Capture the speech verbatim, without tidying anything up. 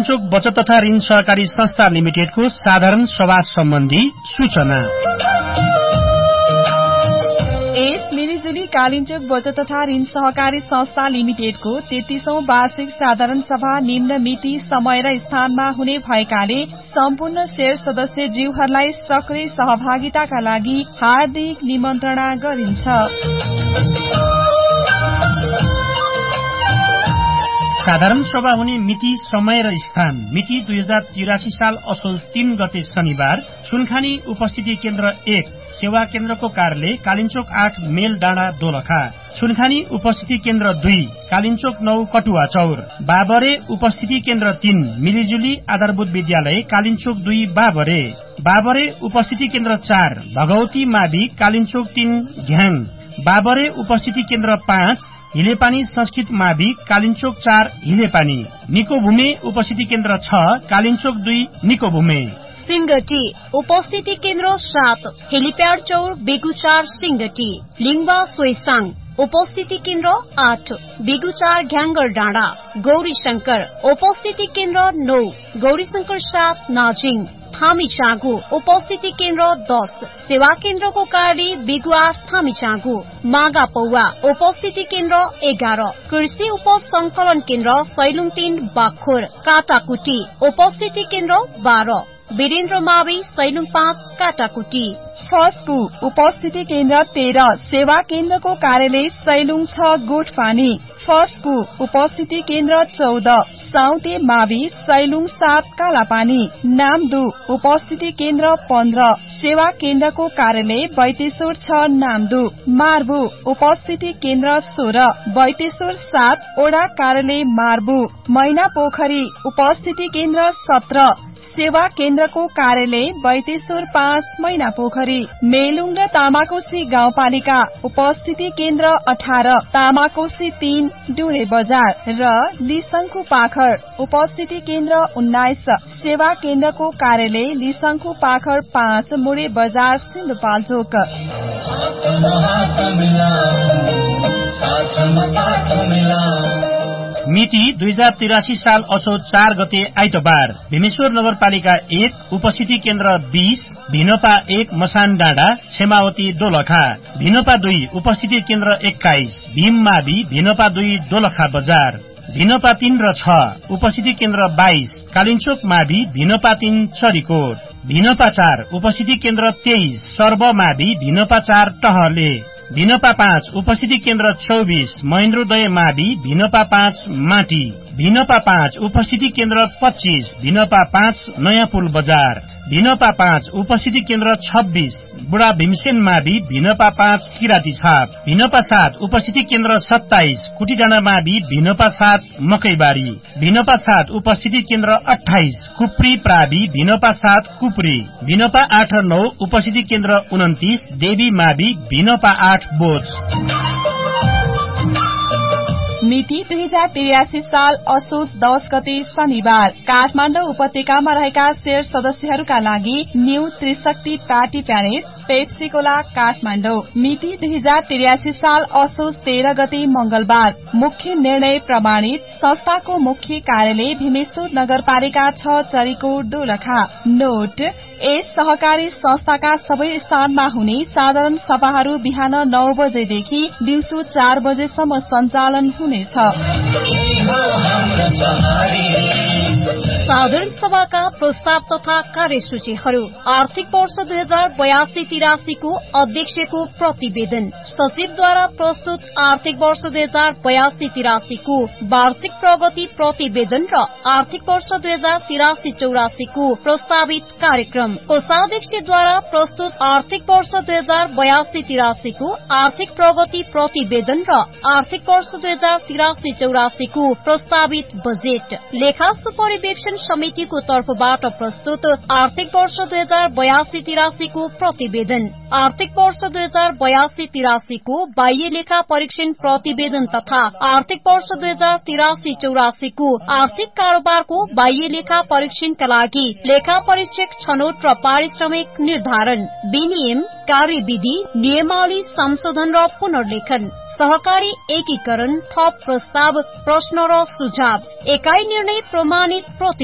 कालिन्चोक बचत तथा ऋण सहकारी संस्था लिमिटेडको साधारण सभा सम्बन्धी सूचना। यस मिलिजुली कालिन्चोक बचत तथा ऋण सहकारी संस्था लिमिटेडको तेत्तीसौं वार्षिक साधारण सभा निम्न मिति, समय र स्थानमा हुने भएकाले सम्पूर्ण शेयर सदस्य ज्यूहरूलाई सक्रिय सहभागिताका लागि हार्दिक निमन्त्रणा गरिन्छ। साधारण सभा हुने मिति, समय र स्थान। मिति दुई हजार तिरासी साल असोज तीन गते शनिबार सुनखानी उपस्थिति केन्द्र एक सेवा केन्द्रको कार्यालय कालिन्चोक आठ मेल डाँडा दोलखा। सुनखानी उपस्थिति केन्द्र दुई कालिन्चोक नौ कटुवा चौर। बाबरे उपस्थिति केन्द्र तीन मिलिजुली आधारभूत विद्यालय कालिन्चोक दुई बाबरे। बाबरे उपस्थिति केन्द्र चार भगवती मावि कालिन्चोक तीन घ्याङ। बाबरे उपस्थिति केन्द्र पाँच हिलेपानी संस्कृत मावि कालिन्चोक चार हिलेपानी। निकोभूमे उपस्थिति केन्द्र छ कालिन्चोक दुई निकोभूमे। सिंगटी उपस्थिति केन्द्र सात हेलिप्याड चौर बेगुचार सिंगटी। लिङ्बा सोइसाङ उपस्थिति केन्द्र आठ बेगुचार घ्याङ्गर डाँडा। गौरी शंकर उपस्थिति केन्द्र नौ गौरीशंकर सात नाजिङ। थामीचाँगु उपस्थिति केन्द्र दस सेवा केन्द्रको कार्य बिगुआर थामीचाँगु। मागा पौवा उपस्थिति केन्द्र एघार कृषि उप संकलन केन्द्र सैलुङ तीन बाखोर। काटाकुटी उपस्थिति केन्द्र बाह्र वीरेन्द्र मावि सैलुङ पाँच काटाकुटी। फस्कु उपस्थिति केन्द्र तेह्र सेवा केन्द्रको कार्यालय सैलुङ छ गोठपानी। फस्कु उपस्थिति केन्द्र चौध साउते मावि सैलुङ सात कालापानी। नामदु उपस्थिति केन्द्र पन्ध्र सेवा केन्द्रको कार्यालय बैतेश्वर छ नामदु। मार्बु उपस्थिति केन्द्र सोह्र बैतेश्वर सात ओडा कार्यालय मार्बु। मैना पोखरी उपस्थिति केन्द्र सत्र सेवा केन्द्रको कार्यालय बैतेश्वर पाँच मैना पोखरी। मेलुङ र तामाकोशी गाउँपालिका उपस्थिति केन्द्र अठार तामाकोशी तीन डुरे बजार र लिसंखु पाखर उपस्थिति केन्द्र उन्नाइस सेवा केन्द्रको कार्यालय लिसंखु पाखर पाँच मुरे बजार सिन्धुपाल्चोक। मिति दुई हजार तिरासी साल असोज चार गते आइतबार भीमेश्वर नगरपालिका एक उपस्थिति केन्द्र बीस भिनपा एक मसान डाँडा क्षेमावती दोलखा। भिनपा दुई उपस्थिति केन्द्र एक्काइस भीम मावि भिनपा दुई दोलखा बजार। भिनपा तीन र छ उपस्थिति केन्द्र बाइस कालिन्चोक मावि भिनपा तीन चरीकोट। भिनपा चार उपस्थिति केन्द्र तेइस सर्व मावि भिनपा चार टहले। भिनपा पाँच उपस्थिति केन्द्र चौबीस महेन्द्रोदय मावि भिनपा पाँच माटी। भिनपा पाँच उपस्थिति केन्द्र पच्चीस भिनपा पाँच नयाँ पुल बजार। भिनपा पाँच उपस्थिति केन्द्र छब्बीस बुढा भीमसेन मावि भिनपा पाँच किराती छाप। भिनपा सात उपस्थिति केन्द्र सत्ताइस कुटीडाँडा मावि भिनपा सात मकैबारी। भिनपा सात उपस्थिति केन्द्र अठाइस कुप्री प्रावि भिनपा सात कुप्री। भिनपा आठ र नौ उपस्थिति केन्द्र उन्तिस देवी मावि भिनपा आठ बोझ। मिति दुई हजार त्रियासी साल असोज दस गते शनिबार काठमाडौँ उपत्यकामा रहेका शेयर सदस्यहरूका लागि न्यू त्रिशक्ति पार्टी प्यालेस पेप्सीकोला काठमाडौँ। मिति दुई हजार त्रियासी साल असोज तेह्र गते मंगलबार मुख्य निर्णय प्रमाणित संस्थाको मुख्य कार्यालय भीमेश्वर नगरपालिका छ चरीकोट दोलखा। नोट यस सहकारी संस्थाका सबै स्थानमा हुने साधारण सभाहरू बिहान नौ बजेदेखि दिउँसो चार बजेसम्म सञ्चालन हुनेछ। साधारण सभाका प्रस्ताव तथा कार्यसूचीहरू आर्थिक वर्ष दुई हजार बयासी तिरासीको अध्यक्षको प्रतिवेदन सचिवद्वारा प्रस्तुत आर्थिक वर्ष दुई हजार बयासी तिरासीको वार्षिक प्रगति प्रतिवेदन र आर्थिक वर्ष दुई हजार तिरासी चौरासीको प्रस्तावित कार्यक्रम कोषाध्यक्षद्वारा प्रस्तुत आर्थिक वर्ष दुई हजार बयासी तिरासीको आर्थिक प्रगति प्रतिवेदन र आर्थिक वर्ष दुई हजार तिरासी चौरासीको प्रस्तावित बजेट लेखा सुपरिवेक्षण समितिको तर्फबाट प्रस्तुत आर्थिक वर्ष दुई हजार बयासी तिरासीको प्रतिवेदन आर्थिक वर्ष दुई हजार बयासी तिरासीको बाह्य लेखा परीक्षण प्रतिवेदन तथा आर्थिक वर्ष दुई हजार तिरासी चौरासीको आर्थिक कारोबारको बाह्य लेखा परीक्षणका लागि लेखा परीक्षक छनौट र पारिश्रमिक निर्धारण विनियम कार्यविधि नियमावली संशोधन र पुनर्लेखन सहकारी एकीकरण थप प्रस्ताव प्रश्न र सुझाव एकाइ निर्णय प्रमाणित